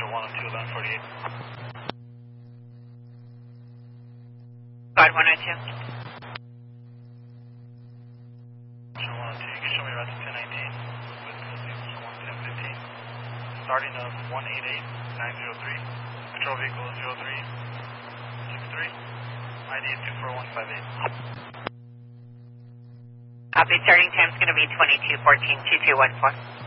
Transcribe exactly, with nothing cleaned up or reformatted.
one oh two, eleven forty-eight. Squad one oh two. Show one oh two, you can show me route to ten nineteen with closing one ten fifteen. Starting of one eight eight nine zero three. Control vehicle zero three six three. I D is two four one five eight. Copy, starting time's going to be twenty-two fourteen, two two one four.